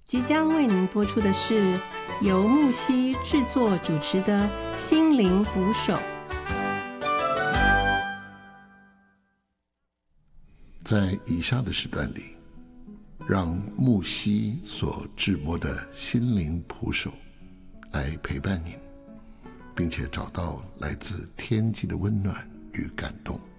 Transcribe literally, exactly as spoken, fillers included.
即将为您播出的是由木西制作主持的《心灵捕手》。 在以下的时段里，让木西所制播的心灵捕手来陪伴您，并且找到来自天际的温暖与感动。